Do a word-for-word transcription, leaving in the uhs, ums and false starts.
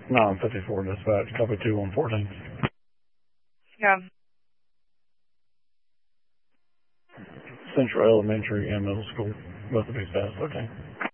nine fifty-four dispatch, copy two one fourteen. Yeah. Central Elementary and Middle School, both of these fast, okay.